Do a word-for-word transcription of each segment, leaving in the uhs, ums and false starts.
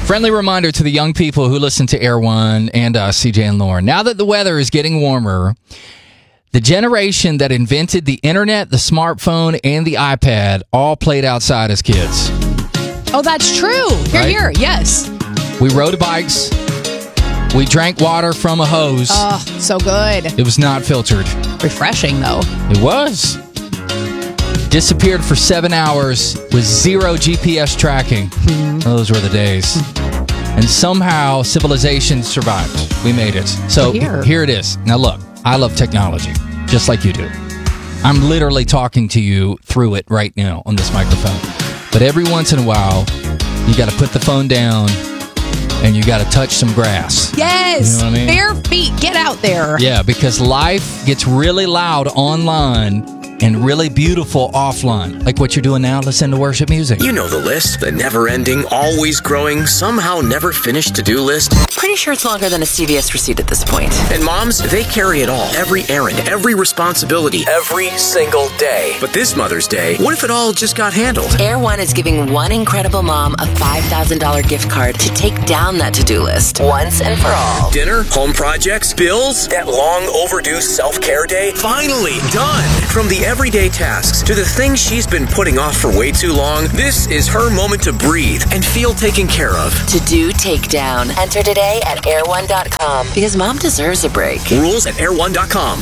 Friendly reminder to the young people who listen to Air One and uh, C J and Lauren. Now that the weather is getting warmer, the generation that invented the internet, the smartphone, and the iPad all played outside as kids. Oh, that's true. Here, Right? here. Yes. We rode bikes. We drank water from a hose. Oh, so good. It was not filtered. Refreshing, though. It was. Disappeared for seven hours with zero G P S tracking. Mm-hmm. Those were the days. And somehow civilization survived. We made it. So Here. here it is. Now look, I love technology, just like you do. I'm literally talking to you through it right now on this microphone. But every once in a while, you got to put the phone down and you got to touch some grass. Yes. You know what I mean? Bare feet. Get out there. Yeah, because life gets really loud online and really beautiful offline. Like what you're doing now, listen to worship music. You know the list. The never-ending, always growing, somehow never finished to-do list. Pretty sure it's longer than a C V S receipt at this point. And moms, they carry it all. Every errand, every responsibility, every single day. But this Mother's Day, what if it all just got handled? Air One is giving one incredible mom a five thousand dollars gift card to take down that to-do list once and for all. Dinner, home projects, bills, that long overdue self-care day, finally done. From the everyday tasks to the things she's been putting off for way too long, this is her moment to breathe and feel taken care of. To-do takedown. Enter today at air one dot com because mom deserves a break. Rules at air one dot com.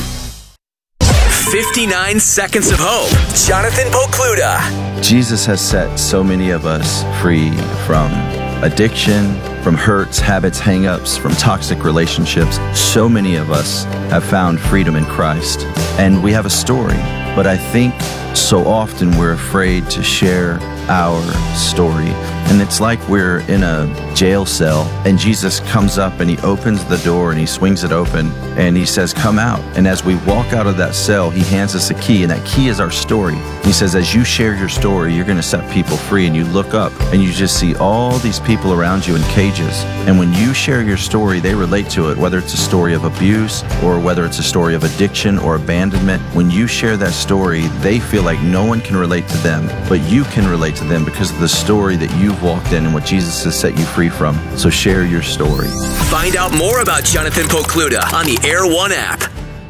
fifty-nine Seconds of Hope. Jonathan Pokluda. Jesus has set so many of us free from addiction, from hurts, habits, hang-ups, from toxic relationships. So many of us have found freedom in Christ. And we have a story, but I think so often we're afraid to share our story. And it's like we're in a jail cell and Jesus comes up and he opens the door and he swings it open and he says, come out. And as we walk out of that cell, he hands us a key, and that key is our story. He says, as you share your story, you're going to set people free. And you look up and you just see all these people around you in cages. And when you share your story, they relate to it, whether it's a story of abuse or whether it's a story of addiction or abandonment. When you share that story, they feel like no one can relate to them, but you can relate to them because of the story that you've walked in and what Jesus has set you free from. So share your story. Find out more about Jonathan Pokluda on the Air One app.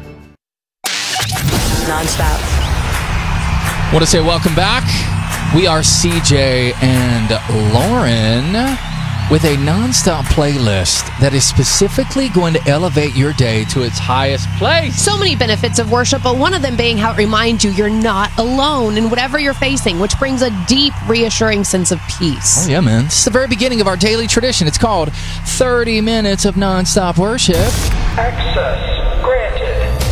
Non-stop. Want to say welcome back. We are C J and Lauren with a nonstop playlist that is specifically going to elevate your day to its highest place. So many benefits of worship, but one of them being how it reminds you you're not alone in whatever you're facing, which brings a deep, reassuring sense of peace. Oh, yeah, man. It's the very beginning of our daily tradition. It's called thirty minutes of nonstop worship. Access granted.